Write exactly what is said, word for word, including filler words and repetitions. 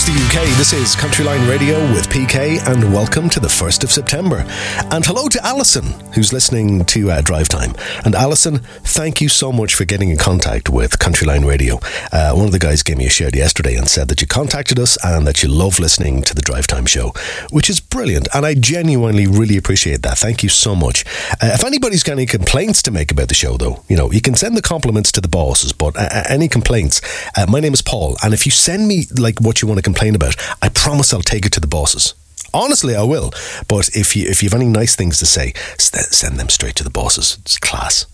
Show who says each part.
Speaker 1: across the U K. This is Countryline Radio with P K, and welcome to the first of September. And hello to Alison, who's listening to uh, Drive Time. And Alison, thank you so much for getting in contact with Countryline Radio. Uh, one of the guys gave me a shout yesterday and said that you contacted us and that you love listening to the Drive Time show, which is brilliant. And I genuinely really appreciate that. Thank you so much. Uh, if anybody's got any complaints to make about the show, though, you know, you can send the compliments to the bosses, but uh, any complaints, uh, my name is Paul, and if you send me like what you want to complain about, I promise I'll take it to the bosses. Honestly, I will. But if you if you have any nice things to say, send them straight to the bosses. It's class.